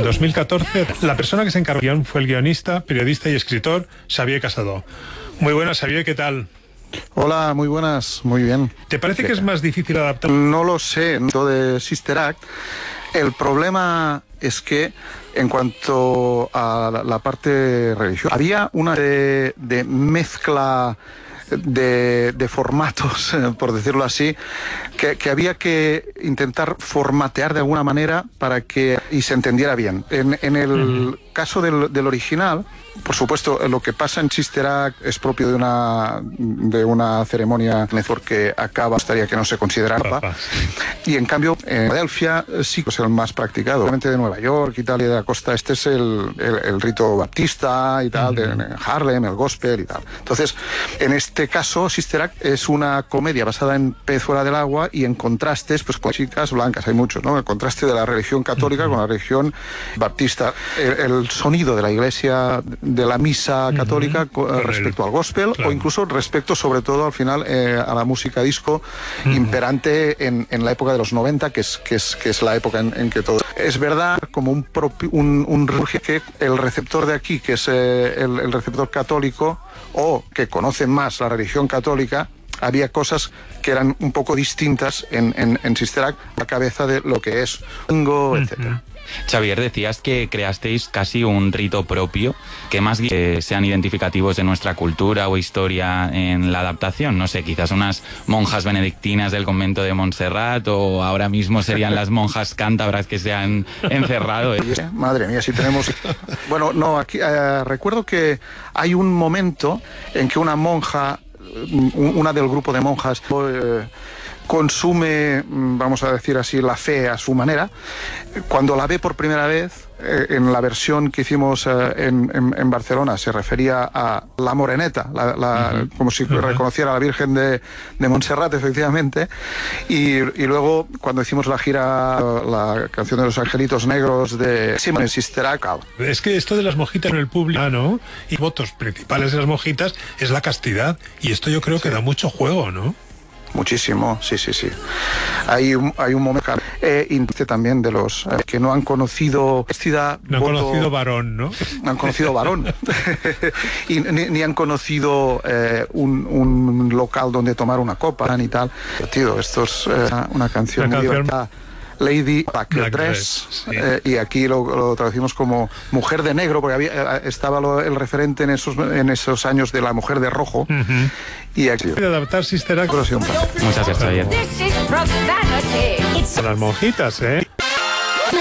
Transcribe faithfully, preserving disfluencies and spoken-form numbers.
dos mil catorce, la persona que se encargó del guión fue el guionista, periodista y escritor Xavier Casado. Muy buenas, Xavier, ¿qué tal? Hola, muy buenas, muy bien. ¿Te parece que es más difícil adaptar? No lo sé, lo de Sister Act. El problema es que en cuanto a la, la parte religiosa, había una de, de mezcla de, de formatos, por decirlo así, que, que había que intentar formatear de alguna manera para que y se entendiera bien. En, en el uh-huh. caso del, del original, por supuesto, lo que pasa en Sister Act es propio de una de una ceremonia porque acaba, estaría que no se considerara. Y en cambio, en Filadelfia sí que es el más practicado. Obviamente de Nueva York y tal, y de la costa este es el, el, el rito baptista y tal, uh-huh. de Harlem, el gospel y tal. Entonces, en este caso, Sister Act es una comedia basada en Pez fuera del agua y en contrastes, pues con chicas blancas, hay muchos, ¿no? El contraste de la religión católica uh-huh. con la religión baptista. El, el sonido de la iglesia, de la misa católica uh-huh. respecto al gospel, claro. o incluso respecto sobre todo al final eh, a la música disco uh-huh. imperante en, en la época de los noventa, que es, que es, que es la época en, en que todo... Es verdad, como un, propi, un, un que el receptor de aquí, que es eh, el, el receptor católico, o que conoce más la religión católica, había cosas que eran un poco distintas en, en, en Sister Act, a la cabeza de lo que es tango, etcétera. Uh-huh. Xavier, decías que creasteis casi un rito propio, que más que sean identificativos de nuestra cultura o historia en la adaptación, no sé, quizás unas monjas benedictinas del convento de Montserrat, o ahora mismo serían las monjas cántabras que se han encerrado. Madre mía, si tenemos... Bueno, no, aquí eh, recuerdo que hay un momento en que una monja, una del grupo de monjas, eh, consume, vamos a decir así, la fe a su manera. Cuando la ve por primera vez, eh, en la versión que hicimos eh, en, en, en Barcelona, se refería a la moreneta, la, la, uh-huh. como si uh-huh. reconociera a la Virgen de, de Montserrat, efectivamente. Y, y luego, cuando hicimos la gira, la canción de los angelitos negros de Simon Sister Act. Es que esto de las monjitas en el público, ¿no? Y votos principales de las monjitas es la castidad. Y esto yo creo sí. que da mucho juego, ¿no? Muchísimo, sí, sí, sí. Hay un, hay un momento eh, también de los eh, que no han conocido castidad. No han voto, conocido varón, ¿no? No han conocido varón. y ni, ni han conocido eh, un, un local donde tomar una copa ni tal. Tío, esto es eh, una canción una muy canción... divertida. Lady Black, Black Dress, sí. eh, y aquí lo, lo traducimos como Mujer de Negro, porque había, estaba lo, el referente en esos, en esos años de la Mujer de Rojo. Uh-huh. Y aquí... De adaptar Sister Act. Muchas gracias, Xavier. Son las monjitas, ¿eh?